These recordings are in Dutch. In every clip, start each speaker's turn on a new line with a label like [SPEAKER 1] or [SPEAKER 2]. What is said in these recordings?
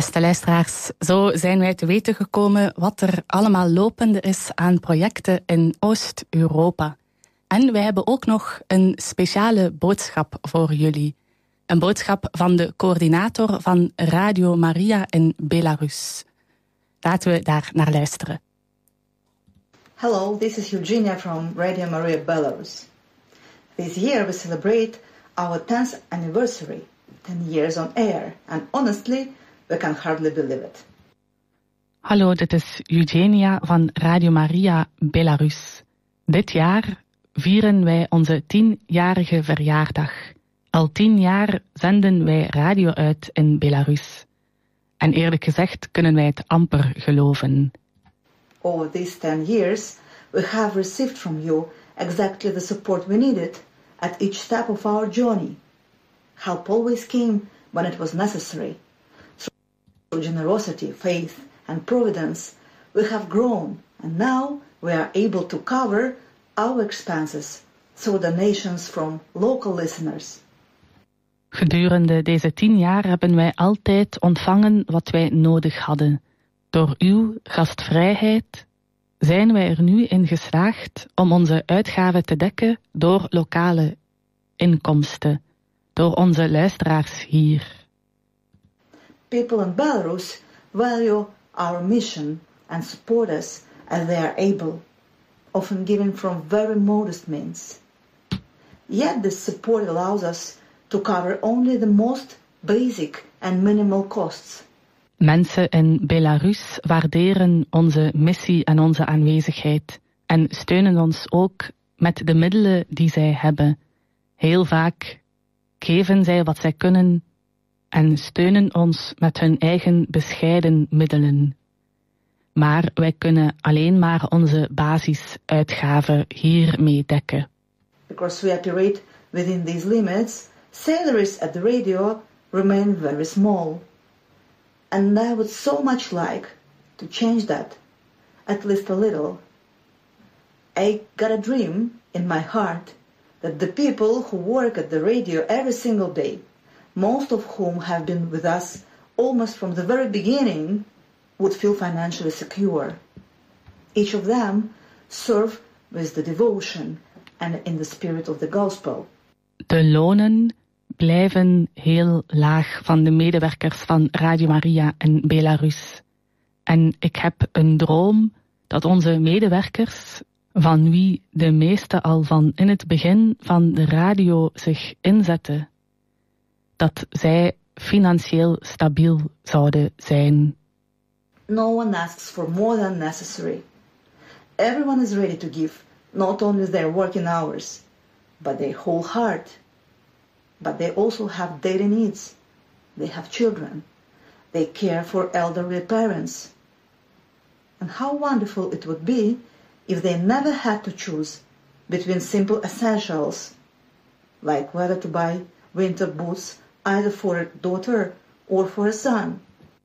[SPEAKER 1] Beste luisteraars, zo zijn wij te weten gekomen wat er allemaal lopende is aan projecten in Oost-Europa. En wij hebben ook nog een speciale boodschap voor jullie. Een boodschap van de coördinator van Radio Maria in Belarus. Laten we daar naar luisteren.
[SPEAKER 2] Hello, this is Eugenia from Radio Maria Belarus. This year we celebrate our 10th anniversary, 10 years on air, and honestly, we can hardly believe it.
[SPEAKER 1] Hallo, dit is Eugenia van Radio Maria Belarus. Dit jaar vieren wij onze 10-jarige verjaardag. Al 10 jaar zenden wij radio uit in Belarus. En eerlijk gezegd kunnen wij het amper geloven.
[SPEAKER 2] Over these 10 years, we have received from you exactly the support we needed at each step of our journey. Help always came when it was necessary. Through generosity, faith, and providence, we have grown, and now we are able to cover our expenses through donations from local listeners.
[SPEAKER 1] Gedurende deze 10 jaar hebben wij altijd ontvangen wat wij nodig hadden. Door uw gastvrijheid zijn wij er nu in geslaagd om onze uitgaven te dekken door lokale inkomsten, door onze luisteraars hier.
[SPEAKER 2] People in Belarus value our mission and support us as they are able, often given from very modest means. Yet this support allows us to cover only the most basic and minimal costs.
[SPEAKER 1] Mensen in Belarus waarderen onze missie en onze aanwezigheid en steunen ons ook met de middelen die zij hebben. Heel vaak geven zij wat zij kunnen en steunen ons met hun eigen bescheiden middelen. Maar wij kunnen alleen maar onze basisuitgaven hiermee dekken.
[SPEAKER 2] Because we operate within these limits, salaries at the radio remain very small. And I would so much like to change that, at least a little. I got a dream in my heart that the people who work at the radio every single day, most of whom have been with us almost from the very beginning, would feel financially secure. Each of them serve with the devotion and in the spirit of the gospel.
[SPEAKER 1] De lonen blijven heel laag van de medewerkers van Radio Maria in Belarus. En ik heb een droom dat onze medewerkers, van wie de meeste al van in het begin van de radio zich inzetten, dat zij financieel stabiel zouden zijn.
[SPEAKER 2] No one asks for more than necessary. Everyone is ready to give not only their working hours, but their whole heart. But they also have daily needs. They have children. They care for elderly parents. And how wonderful it would be if they never had to choose between simple essentials, like whether to buy winter boots either for a daughter or for a son.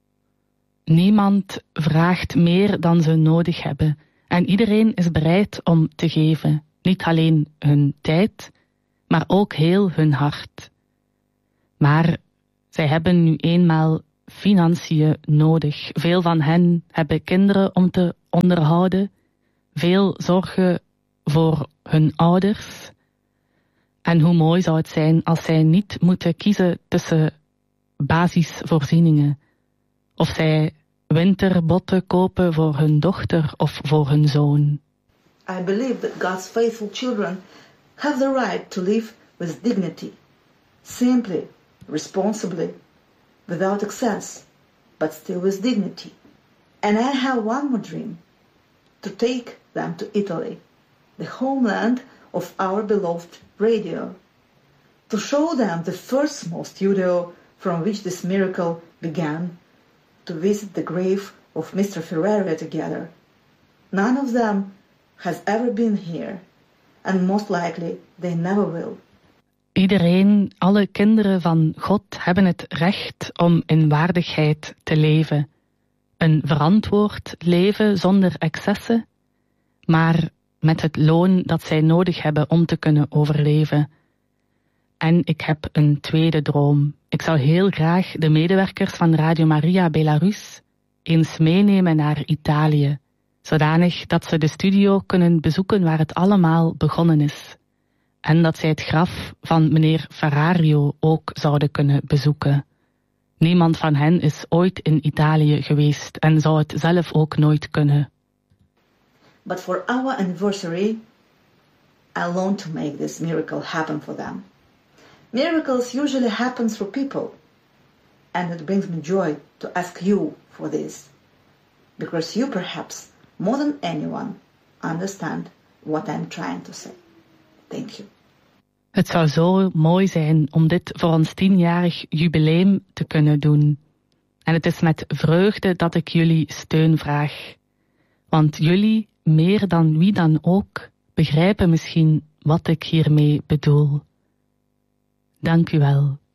[SPEAKER 1] Niemand vraagt meer dan ze nodig hebben. En iedereen is bereid om te geven. Niet alleen hun tijd, maar ook heel hun hart. Maar zij hebben nu eenmaal financiën nodig. Veel van hen hebben kinderen om te onderhouden. Veel zorgen voor hun ouders. En hoe mooi zou het zijn als zij niet moeten kiezen tussen basisvoorzieningen. Of zij winterbotten kopen voor hun dochter of voor hun zoon.
[SPEAKER 2] I believe that God's faithful children have the right to live with dignity, simply, responsibly, without excess, but still with dignity. And I have one more dream, to take them to Italy, the homeland of our beloved radio, to show them the first small studio from which this miracle began, to visit the grave of Mr. Ferreira together. None of them has ever been here, and most likely they never will.
[SPEAKER 1] Iedereen, alle kinderen van God hebben het recht om in waardigheid te leven. Een verantwoord leven zonder excessen, maar met het loon dat zij nodig hebben om te kunnen overleven. En ik heb een tweede droom. Ik zou heel graag de medewerkers van Radio Maria Belarus eens meenemen naar Italië, zodanig dat ze de studio kunnen bezoeken waar het allemaal begonnen is. En dat zij het graf van meneer Ferrario ook zouden kunnen bezoeken. Niemand van hen is ooit in Italië geweest en zou het zelf ook nooit kunnen.
[SPEAKER 2] But for our anniversary, I want to make this miracle happen for them. Miracles usually happen through people, and it brings me joy to ask you for this, because you perhaps, more than anyone, understand what I'm trying to say. Thank you.
[SPEAKER 1] Het zou zo mooi zijn om dit voor ons 10-jarig jubileum te kunnen doen. En het is met vreugde dat ik jullie steun vraag. Want jullie, meer dan wie dan ook, begrijpen misschien wat ik hiermee bedoel. Dank u wel.